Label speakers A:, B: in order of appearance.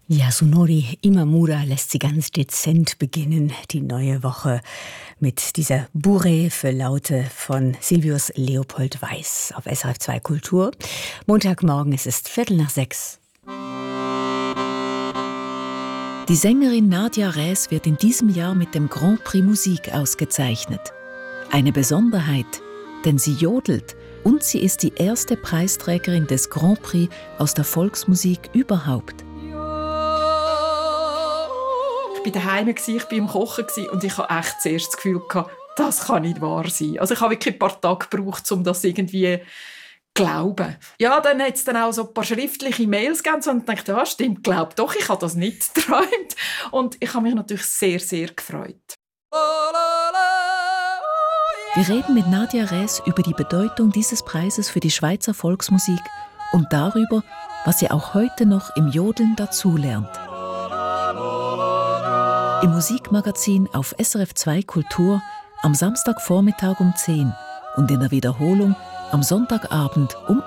A: Yasunori Imamura lässt sie ganz dezent beginnen, die neue Woche mit dieser Bourrée für Laute von Silvius Leopold Weiß auf SRF 2 Kultur. Montagmorgen, es ist 5:45.
B: Die Sängerin Nadia Räs wird in diesem Jahr mit dem Grand Prix Musik ausgezeichnet. Eine Besonderheit, denn sie jodelt und sie ist die erste Preisträgerin des Grand Prix aus der Volksmusik überhaupt.
C: Ich war daheim, ich war im Kochen und ich hatte echt zuerst das Gefühl, das kann nicht wahr sein. Also ich habe wirklich ein paar Tage gebraucht, um das irgendwie zu glauben. Ja, dann hat es dann auch so ein paar schriftliche Mails gegeben und ich dachte, ja, stimmt, glaub doch, ich habe das nicht geträumt. Und ich habe mich natürlich sehr, sehr gefreut.
B: Wir reden mit Nadia Räs über die Bedeutung dieses Preises für die Schweizer Volksmusik und darüber, was sie auch heute noch im Jodeln dazulernt. Im Musikmagazin auf SRF 2 Kultur am Samstagvormittag um 10 und in der Wiederholung am Sonntagabend um